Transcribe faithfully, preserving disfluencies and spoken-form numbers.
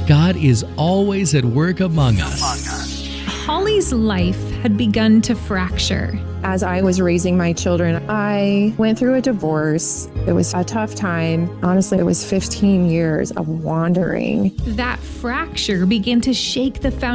God is always at work among us. Holly's life had begun to fracture. As I was raising my children, I went through a divorce. It was a tough time. Honestly, it was fifteen years of wandering. That fracture began to shake the foundation